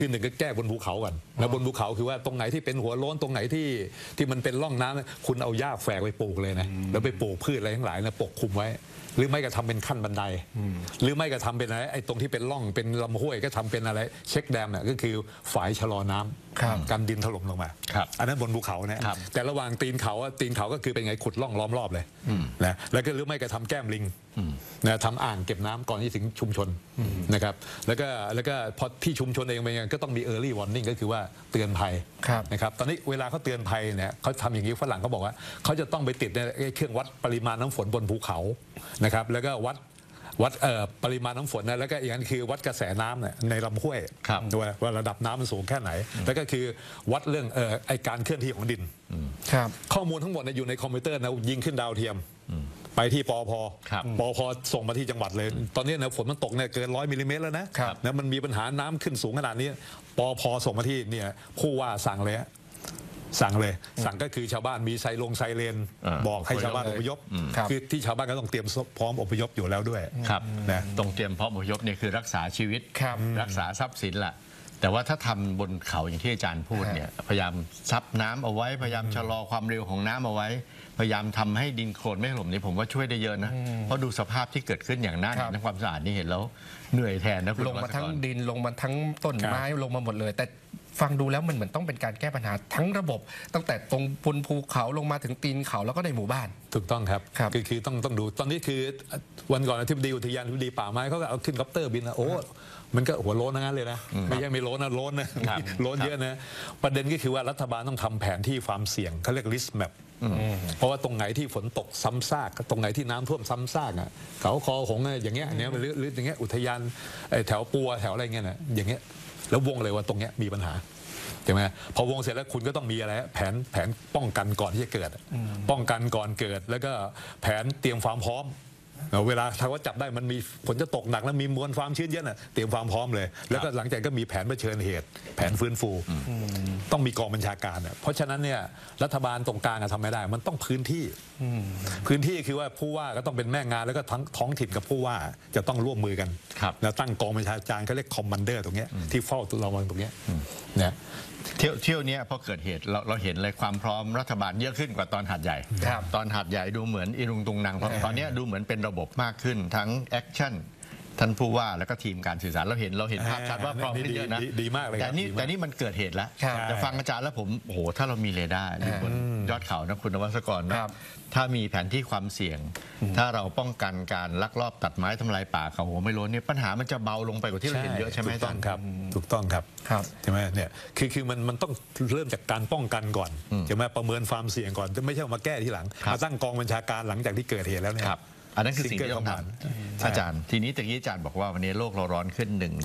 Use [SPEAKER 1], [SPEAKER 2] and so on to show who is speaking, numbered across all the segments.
[SPEAKER 1] คือหนึ่งก็แก้บนภูเขาก่อนแล้วบนภูเขาคือว่าตรงไหนที่เป็นหัวโล้นตรงไหนที่มันเป็นร่องน้ำคุณเอาหญ้าแฝกไปปลูกเลยนะแล้วไปปลูกพืชอะไรทั้งหลายนะปกคลุมไว้หรือไม่ก็ทำเป็นขั้นบันไดหรือไม่ก็ทำเป็นอะไรไอ้ตรงที่เป็นร่องเป็นลำห้วยก็ทำเป็นอะไรเช็คแดมเนี่ยก็คือฝายชะลอน้ำกันดินถล่มลงมาอันนั้นบนภูเขาเนี่ยแต่ระหว่างตีนเขาก็คือเป็นไงขุดร่องล้อมรอบเลยนะแล้วก็หรือไม่ก็ทำแก้มลิงนะทำอ่างเก็บน้ำก่อนที่ถึงชุมชนนะครับแล้วก็พอที่ชุมชนเองเป็นไงก็ต้องมี early warning ก็คือว่าเตือนภัยนะครับตอนนี้เวลาเขาเตือนภัยเนี่ยเขาทำอย่างนี้ฝรั่งเขาบอกว่าเขาจะต้องไปติดในเครื่องวัดปริมาณน้ำฝนบนภูเขานะครับแล้วก็วัดปริมาณน้ำฝนนะแล้วก็อีกอันคือวัดกระแสน้ำเนี่ยในลำห้วยด้วยว่าระดับน้ำมันสูงแค่ไหนแล้วก็คือวัดเรื่องไอการเคลื่อนที่ของดินข้อมูลทั้งหมดอยู่ในคอมพิวเตอร์นะยิงขึ้นดาวเทียมไปที่ปอพส่งมาที่จังหวัดเลยตอนนี้นะฝนมันตกเนี่ยเกิน100 มิลลิเมตรแล้วนะมันมีปัญหาน้ำขึ้นสูงขนาดนี้ปอพส่งมาที่เนี่ยผู้ว่าสั่งเลยก็คือชาวบ้านมีไซเรนบอกให้ชาวบ้านอพยพคือที่ชาวบ้านก็ต้องเตรียมพร้อมอพยพอยู่แล้วด้วย
[SPEAKER 2] นะต้องเตรียมพร้อมอพยพเนี่ยคือรักษาชีวิตรักษาทรัพย์สินแหละแต่ว่าถ้าทำบนเขาอย่างที่อาจารย์พูดเนี่ยพยายามซับน้ำเอาไว้พยายามชะลอความเร็วของน้ำเอาไว้พยายามทำให้ดินโคลนไม่ถล่มนี่ผมว่าช่วยได้เยอะนะเพราะดูสภาพที่เกิดขึ้นอย่างน่าเห็นความสะอาดนี่เห็นแล้วเหนื่อยแทนนะคุณ
[SPEAKER 3] ลงมาทั้งดินลงมาทั้งต้นไม้ลงมาหมดเลยแต่ฟังดูแล้วมันเหมือนต้องเป็นการแก้ปัญหาทั้งระบบตั้งแต่ตรงบนภูเขาลงมาถึงตีนเขาแล้วก็ในหมู่บ้าน
[SPEAKER 1] ถูกต้องครับคือต้องดูตอนนี้คือวันก่อนที่อุทยานที่ป่าไม้เขาก็เอาขึ้นคอปเตอร์บินนะโอ้มันก็หัวโล้นนั้นเลยนะไม่ใช่ไม่โล้นนะโล้นนะโล้นเยอะนะประเด็นก็คือว่ารัฐบาลต้องทำแผนที่ความเสี่ยงเขาเรียก risk map เพราะว่าตรงไหนที่ฝนตกซ้ำซากตรงไหนที่น้ำท่วมซ้ำซากอ่ะเขาคอหงอย่างเงี้ยหรืออย่างเงี้ยอุทยานแถวปัวแถวอะไรเงี้ยนะอย่างเงี้ยแล้ววงเลยว่าตรงเนี้ยมีปัญหาใช่ไหมพอวงเสร็จแล้วคุณก็ต้องมีอะไรแผนป้องกันก่อนที่จะเกิดป้องกันก่อนเกิดแล้วก็แผนเตรียมความพร้อมเวลาถ้าว่าจับได้มันมีฝนจะตกหนักแล้วมีมวลความชื้นเยอะน่ะเตรียมความพร้อมเลยแล้วก็หลังจากก็มีแผนเผชิญเหตุแผนฟื้นฟูต้องมีกองบัญชาการเพราะฉะนั้นเนี่ยรัฐบาลตรงกลางทำไม่ได้มันต้องพื้นที่คือว่าผู้ว่าก็ต้องเป็นแม่งานแล้วก็ท้องถิ่นกับผู้ว่าจะต้องร่วมมือกันแล้วตั้งกองบัญชาการเขาเรียกคอมมานเดอร์ตรงนี้ที่เฝ้าระวังตรงนี้เนี่ย
[SPEAKER 2] เที่ยวนี้พอเกิดเหตุเราเห็นเลยความพร้อมรัฐบาลเยอะขึ้นกว่าตอนหาดใหญ่ตอนหาดใหญ่ดูเหมือนอีรุงตุงนังตอนนี้ดูเหมือนเป็นระบบมากขึ้นทั้งแอคชั่นท่านผู้ว่าแล้วก็ทีมการสื่อสารเราเห็นภาพชัดว่าพร้อมขึ้นเยอะนะ
[SPEAKER 1] ดีมากเลย
[SPEAKER 2] แต่นี่มันเกิดเหตุแล้วแต่ฟังอาจารย์แล้วผมโอ้โหถ้าเรามีเรดาร์อยู่บนยอดเขานะคุณนวัชกรนะถ้ามีแผนที่ความเสี่ยงถ้าเราป้องกันการลักลอบตัดไม้ทำลายป่าเขาหัวไม่ล้นเนี่ยปัญหามันจะเบาลงไปกว่าที่เราเห็นเยอะใช่ไหมอาจารย์
[SPEAKER 1] ถูกต้องครับใช่ไหมเนี่ยคือมันต้องเริ่มจากการป้องกันก่อนใช่ไหมประเมินความเสี่ยงก่อนจะไม่ใช่มาแก้ทีหลังมาตั้งกองบัญชาการหลังจากที่เกิดเหตุแล้วเนี่ย
[SPEAKER 2] อันนั้นคือสิ่งที่ต้องทำอาจารย์ทีนี้ตะกี้อาจารย์บอกว่าวันนี้โลกเราร้อนขึ้น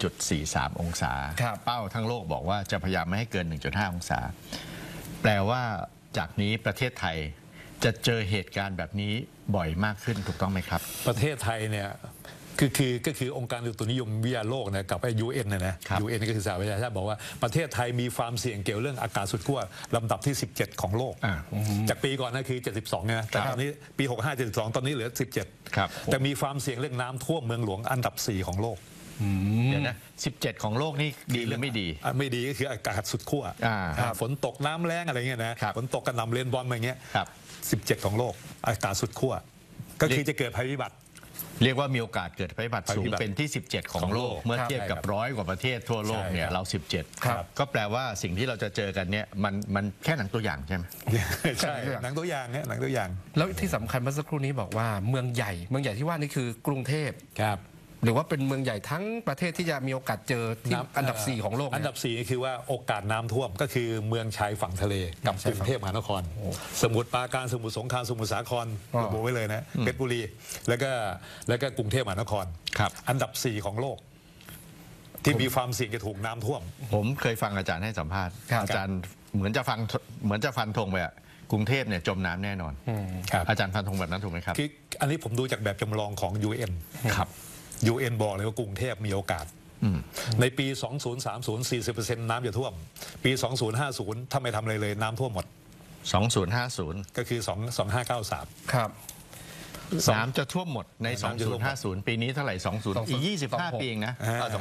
[SPEAKER 2] 1.43 องศาเป้าทั้งโลกบอกว่าจะพยายามไม่ให้เกิน 1.5 องศาแปลว่าจากนี้ประเทศไทยจะเจอเหตุการณ์แบบนี้บ่อยมากขึ้นถูกต้องไหมครับ
[SPEAKER 1] ประเทศไทยเนี่ยก็คือองค์การอุตุนิยมวิทยาโลกนะกับไอ้ UN นะ UN ก็คือสหประชาชาติบอกว่าประเทศไทยมีความเสี่ยงเกี่ยวเรื่องอากาศสุดขั้วลำดับที่17ของโลกจากปีก่อนนะคือ72นะแต่ตอนนี้ปี65 72ตอนนี้เหลือ17แต่มีความเสี่ยงเรื่องน้ำท่วมเมืองหลวงอันดับ4ของโลก
[SPEAKER 2] เดี๋ยวนะ17ของโลกนี่ดีหรือไม่ดี
[SPEAKER 1] ไม่ดีก็คืออากาศสุดขั้วฝนตกน้ำแรงอะไรเงี้ยนะฝนตกกระหน่ำเรนบอลอะไรเงี้ย17ของโลกอากาศสุดขั้วก็คือจะเกิดภัยพิบัติ
[SPEAKER 2] เรียกว่ามีโอกาสเกิดภัยพิบัติสูงเป็นที่17ของโลกเมื่อเทียบกับ100 กว่าประเทศทั่วโลกเนี่ยเรา17ก็แปลว่าสิ่งที่เราจะเจอกันเนี่ยมันแค่หนังตัวอย่างใช่ไหม
[SPEAKER 1] ใช่หนังตัวอย่างเนี่ยหนังตัวอย่าง
[SPEAKER 3] แล้วที่สำคัญเมื่อสักครู่นี้บอกว่าเมืองใหญ่ที่ว่านี่คือกรุงเทพหรือว่าเป็นเมืองใหญ่ทั้งประเทศที่จะมีโอกาสเจอที่อันดับ4ของโลก
[SPEAKER 1] อันดับ4คือว่าโอกาสน้ำท่วมก็คือเมืองชายฝั่งทะเลกับกรุงเทพมหานครสมุทรปราการสมุทรสงครามสมุทรสาครระบุไว้เลยนะเพชรบุรีแล้วก็กรุงเทพมหานครอันดับ4ของโลกที่มีความเสี่ยงจะถูกน้ำท่วม
[SPEAKER 2] ผมเคยฟังอาจารย์ให้สัมภาษณ์อาจารย์เหมือนจะฟันธงไปอะกรุงเทพเนี่ยจมน้ำแน่นอนอาจารย์ฟันธงแบบนั้นถูกไหมครับ
[SPEAKER 1] คืออันนี้ผมดูจากแบบจำลองของ UN ครับUN บอกเลยว่ากรุงเทพมีโอกาสในปี 2030 40% น้ำจะท่วมปี 2050 ถ้าไม่ทำอะไรเลยน้ำท่วมหมด
[SPEAKER 2] 2050
[SPEAKER 1] ก็คือ 2593
[SPEAKER 3] ครับ
[SPEAKER 2] น้ำจะท่วมหมดใน
[SPEAKER 1] น้ำจะท่วมหมด
[SPEAKER 2] 2050 ปีนี้เท่าไหร่ 20 อีก 25 ปีเองนะ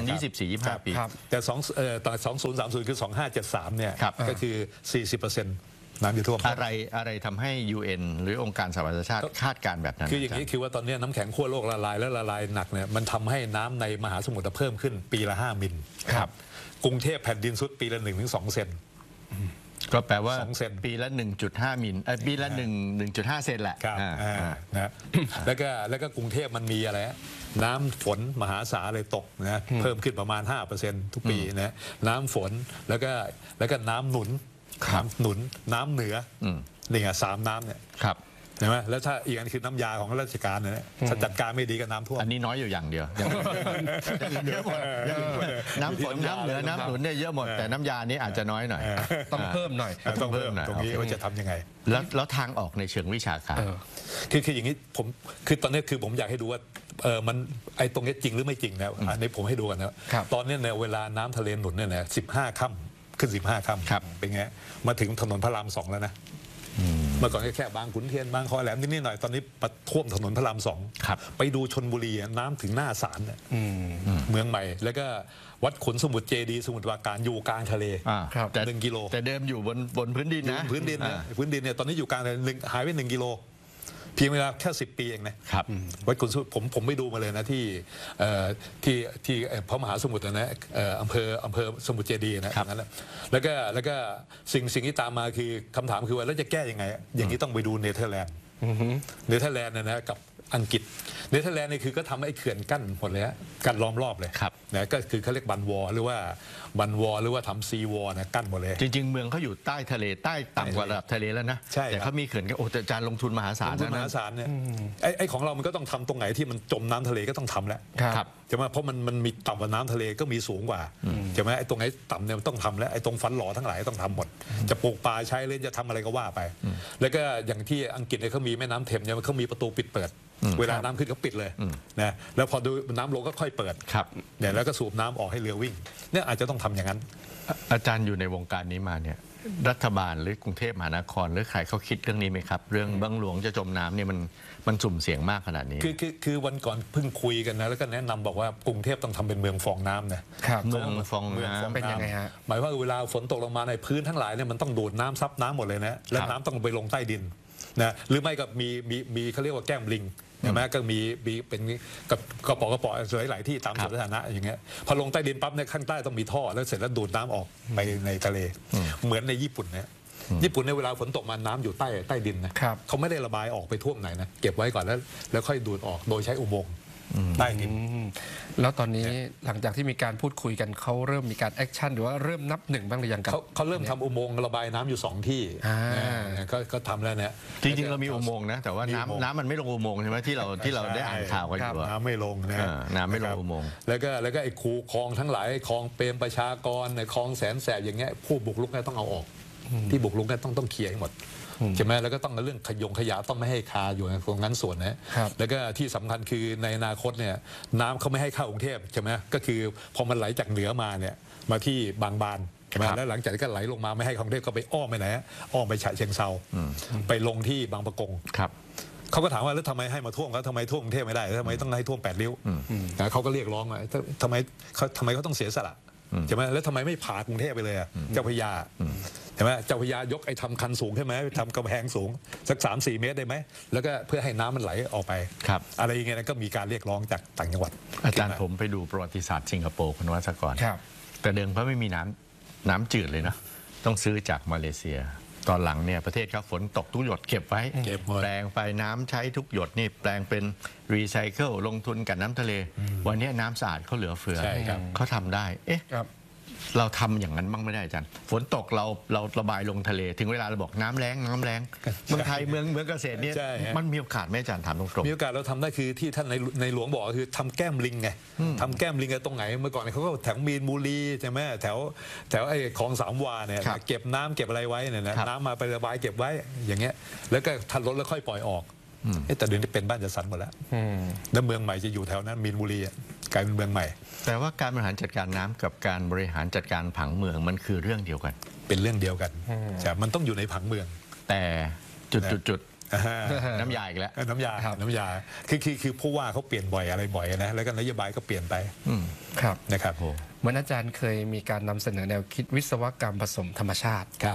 [SPEAKER 2] 24 25 ปี
[SPEAKER 1] แต่ตอน2030 คือ 2573 เนี่ย
[SPEAKER 2] ครับ
[SPEAKER 1] ก็คือ 40%น้ำจะท่วม
[SPEAKER 2] อะไรทำให้ UN หรือองค์การสหประชาชาติคาดการณ์แบบนั้น
[SPEAKER 1] คืออย่างนี้คือว่าตอนนี้น้ำแข็งขั้วโลกละลายและละลายหนักเนี่ยมันทำให้น้ำในมหาสมุทรเพิ่มขึ้นปีละ 5 มิล
[SPEAKER 3] ครับ
[SPEAKER 1] กรุงเทพแผ่นดินซุดปีละ 1-2 เซน
[SPEAKER 2] ก็แปลว่า
[SPEAKER 1] 2 เซน
[SPEAKER 2] ปีละ 1.5 มิลปีละ 1.5 เซนแหละ
[SPEAKER 1] ครับนะ แล้วก็กรุงเทพมันมีอะไรฮะน้ำฝนมหาศาลเลยตกนะเพิ่มขึ้นประมาณ 5% ทุกปีนะน้ำฝนแล้วก็น้ำหนุน
[SPEAKER 2] ครับ
[SPEAKER 1] น้ำหนุนน้ำเหนือนี่ไง3 น้ำเนี่ย
[SPEAKER 2] ครับ
[SPEAKER 1] เห็นไหมแล้วถ้าอีกอันคือน้ำยาของราชการเนี่ยถ้าจัดการไม่ดีก็น้ำท่วม
[SPEAKER 2] อันนี้น้อยอยู่อย่างเดียวอย่างอื่นเยอะหมดน้ำฝนน้ำเหนือน้ำหนุนเนี่ยเยอะหมดแต่น้ำยานี้อาจจะน้อยหน่อย
[SPEAKER 3] ต้องเพิ่มหน่อย
[SPEAKER 1] ต้องเพิ่ม
[SPEAKER 2] หน่อย
[SPEAKER 1] ตรงนี้ว่าจะทำยังไง
[SPEAKER 2] แล้วทางออกในเชิงวิชาการ
[SPEAKER 1] คืออย่างนี้คือตอนนี้คือผมอยากให้ดูว่ามันไอ้ตรงนี้จริงหรือไม่จริงนะอันนี้ผมให้ดูกันนะครับ ตอนนี้เนี่ยเวลาน้ำทะเลหนุนเนี่ยนะ15 ค่ำขึ้น15 ค่ำ
[SPEAKER 2] ครับ
[SPEAKER 1] เป็นไงมาถึงถนนพระราม 2แล้วนะเมื่อก่อนแค่บางขุนเทียนบางคอแหลมนิดๆหน่อยตอนนี้ท่วมถนนพระราม 2
[SPEAKER 2] ครับ
[SPEAKER 1] ไปดูชนบุรีน้ำถึงหน้าศาลเนี่ยเมืองใหม่ แล้วก็วัดขุนสมุทรเจดีย์สมุทรปราการอยู่กลางทะเล
[SPEAKER 3] ครับ
[SPEAKER 2] แต่
[SPEAKER 1] 1 กิโล
[SPEAKER 2] แต่เดิมอยู่บนพื้นดินนะ
[SPEAKER 1] พื้นดินเนี่ยพื้นดินเนี่ยตอนนี้อยู่กลางทะเลหายไป1 กิโลเพียงเวลาแค่10 ปีเองนะครับ วัดขุนสมุทรผมไม่ดูมาเลยนะที่พระมหาสมุทรนะอำเภอสมุทรเจดีย์นะตรงนั้นแหละแล้วก็สิ่งที่ตามมาคือคำถามคือว่าแล้วจะแก้ยังไงอย่างนี้ต้องไปดูเนเธอร์แลนด์เนเธอร์แลนด์นะกับอังกฤษเนเธอร์แลนด์นี่คือก็ทำไอ้เขื่อนกั้นหมดเลยกั้นล้อมรอบเลย
[SPEAKER 2] ครับ
[SPEAKER 1] นะก็คือเขาเรียกบันวอลหรือว่าทำซีวอลนะกั้นหมดเลย
[SPEAKER 2] จริงๆ เมืองเขาอยู่ใต้ทะเลใต้ต่ำกว่าระดับทะเลแล้วนะ
[SPEAKER 1] ใช่ครับ
[SPEAKER 2] แต่เขามีเขื่อนก็โอ้แต่อาจารย์ลงทุนมหาศาล
[SPEAKER 1] ลงทุน
[SPEAKER 2] นะ
[SPEAKER 1] มหาศาลเนี่ยไอ้ของเรามันก็ต้องทำตรงไหนที่มันจมน้ำทะเลก็ต้องทำแล้ว
[SPEAKER 2] ครับ
[SPEAKER 1] ใช่ไหมเพราะมันมีต่ำกว่าน้ำทะเลก็มีสูงกว่าใช่ไหมไอ้ตรงไหนต่ำเนี่ยมันต้องทำแล้วไอ้ตรงฟันหล่อทั้งหลายต้องทำหมด จะปลูกป่าใช้เลยจะทำอะไรก็ว่าไป แล้วก็อย่างที่อังกฤษเนี่ยเขามีแม่น้ำเทมเนี่ยเขามีประตูปิดเปิด เวลาน้ำขึ้นเขาปิดเลยนะแล้วพอดูน้ำลงก็ค่อยเปิด
[SPEAKER 2] ครับ
[SPEAKER 1] เนี่ยแล้วก็สูบน้ำออกให้เรือวิ่งเนี่ยอาจจะต้องทำอย่างนั้น
[SPEAKER 2] อาจารย์อยู่ในวงการนี้มาเนี่ยรัฐบาลหรือกรุงเทพมหานครหรือใครเขาคิดเรื่องนี้ไหมครับ เรื่องบังหลวงจะจมน้ำเนี่ยมันสุ่มเสี่ยงมากขนาดนี้
[SPEAKER 1] คือวันก่อนเพิ่งคุยกันนะแล้วก็แนะนำบอกว่ากรุงเทพต้องทำเป็นเมืองฟองน้ำนะครับ
[SPEAKER 2] เมืองฟองน้ำ
[SPEAKER 3] เป็นยังไงฮะ
[SPEAKER 1] หมายว่าเวลาฝนตกลงมาในพื้นทั้งหลายเนี่ยมันต้องดูดน้ำซับน้ำหมดเลยนะแล้วน้ำต้องไปลงใต้ดินนะหรือไม่ก็มีเขาเรียกว่าแก้มลิงใช่ไหมก็มีเป็นกับกระป๋อหลายๆที่ตามสวนสาธารณะอย่างเงี้ยพอลงใต้ดินปั๊บเนี่ยข้างใต้ต้องมีท่อแล้วเสร็จแล้วดูดน้ำออกไปในทะเลเหมือนในญี่ปุ่นเนี่ยญี่ปุ่นในเวลาฝนตกมาน้ำอยู่ใต้ดินนะครับ เขาไม่ได้ระบายออกไปท่วมไหนนะเก็บไว้ก่อนแล้วค่อยดูดออกโดยใช้อุโมงค์ใต้ดิน
[SPEAKER 3] แล้วตอนนี้หลังจากที่มีการพูดคุยกันเขาเริ่มมีการแอคชั่นหรือว่าเริ่มนับหนึ่งบ้างหรือยังกับ
[SPEAKER 1] เขาเริ่มทำอุโมงค์ระบายน้ำอยู่2 ที่ก็ทำแล้วเนี่ย
[SPEAKER 2] จริงๆเรามีอุโมงค์นะแต่ว่า
[SPEAKER 1] มีอุโมงค์
[SPEAKER 2] น้ำมันไม่ลงอุโมงค์ใช่ไหมที่เราได้อ่านข่าวกันอยู่อะ
[SPEAKER 1] น้ำไม่ลงนะ
[SPEAKER 2] น้ำไม่ลงอุโมงค์
[SPEAKER 1] แล้วก็ไอ้คูคลองทั้งหลายคลองเปรมประชากรในคลองแสนแสบอย่างเงี้ยผู้บุกรุกเนี่ยต้องเอาออก ที่บุกรุกเนี่ยต้องเคลียร์ให้หมดใช่ไหมแล้วก็ต้องเรื่องขยะต้องไม่ให้คาอยู่ในตรงนั้นส่วนนะครับแล้วก็ที่สำคัญคือในอนาคตเนี่ยน้ำเขาไม่ให้เข้ากรุงเทพใช่ไหมก็คือพอมันไหลจากเหนือมาเนี่ยมาที่บางบานใช่ไหม
[SPEAKER 2] ครับ
[SPEAKER 1] แล้วหลังจากนั้นก็ไหลลงมาไม่ให้กรุงเทพก็ไปอ้อมไปไหนอ้อมไปฉะเชิงเซาไปลงที่บางปะกง
[SPEAKER 2] ครับ
[SPEAKER 1] เขาก็ถามว่าแล้วทำไมให้มาท่วมเขาทำไมท่วมกรุงเทพไม่ได้ทำไมต้องให้ท่วม8 ริ้วนะเขาก็เรียกร้องว่าทำไมเขาต้องเสียสละใช่ไหมแล้วทำไมไม่ผ่ากรุงเทพไปเลยอะเจ้าพระยาใช่ไหมเจ้าพระยายกไอ้ทำคันสูงใช่ไหมทำกำแพงสูงสัก3-4 เมตรได้ไหมแล้วก็เพื่อให้น้ำมันไหลออกไป
[SPEAKER 2] ครับ
[SPEAKER 1] อะไรอย่างเงี้ยนะก็มีการเรียกร้องจากต่างจังหวัด
[SPEAKER 2] อาจารย์ผมไปดูประวัติศาสตร์สิงคโปร์คุณวัชกร
[SPEAKER 3] ครับ
[SPEAKER 2] แต่เดิมเขาไม่มีน้ำจืดเลยนะต้องซื้อจากมาเลเซีย ตอนหลังเนี่ยประเทศเขาฝนตกทุกหยดเก็บไว้
[SPEAKER 1] เก็บหมด
[SPEAKER 2] แปลงไปน้ำใช้ทุกหยดนี่แปลงเป็นรีไซเคิลลงทุนกับน้ำทะเล วันนี้น้ำสะอาดเขาเหลือเฟือ
[SPEAKER 1] ใช่ครับ
[SPEAKER 2] เขาทำได้เอ๊ะ
[SPEAKER 3] ครับ
[SPEAKER 2] เราทำอย่างนั้นบ้างไม่ได้อาจารย์ฝนตกเราระบายลงทะเล ถึงเวลาเราบอกน้ำแรงเมืองไทยเมืองเกษตรเนี่ย
[SPEAKER 1] ใช่ฮะ
[SPEAKER 2] มันมีโอกาสไหมอาจารย์ถามตรง
[SPEAKER 1] มีโอกาสเราทำได้คือที่ท่านในหลวงบอกก็คือทำแก้มลิงไงทำแก้มลิงกันตรงไหนเมื่อก่อนเขาก็แถวมีนบุรีใช่ไหมแถวไอ้คลองสามวาเนี่ย
[SPEAKER 2] ครับ
[SPEAKER 1] เก็บน้ำเก็บอะไรไว้เนี่ยนะครับ น้ำมาไประบายเก็บไว้อย่างเงี้ยแล้วก็ทันรถแล้วค่อยปล่อยออกแต่เดี๋ยวนี้เป็นบ้านจัดสรรหมดแล้วแล้วเมืองใหม่จะอยู่แถวนั้นมีนบุรีอะกลายเป็นเมืองใหม่
[SPEAKER 2] ๆแต่ว่าการบริหารจัดการน้ำกับการบริหารจัดการผังเมืองมันคือเรื่องเดียวกัน
[SPEAKER 1] เป็นเรื่องเดียวกันใช่มันต้องอยู่ในผังเมือง
[SPEAKER 2] แต่จุดน้ำยาอีกแล้ว
[SPEAKER 1] น้ำยา
[SPEAKER 3] ครับ
[SPEAKER 1] น้ำยาคือผู้ว่าเขาเปลี่ยนบ่อยอะไรบ่อยนะแล้วก็นโยบายก็เปลี่ยนไป
[SPEAKER 3] ครับ
[SPEAKER 1] นะครับ
[SPEAKER 3] เหมือนอาจารย์เคยมีการนำเสนอแนวคิดวิศวกรรมผสมธรรมชาติ